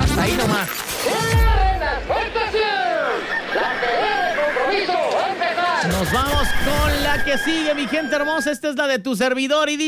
hasta ahí nomás. Nos vamos con la que sigue, mi gente hermosa. Esta es la de tu servidor y dice...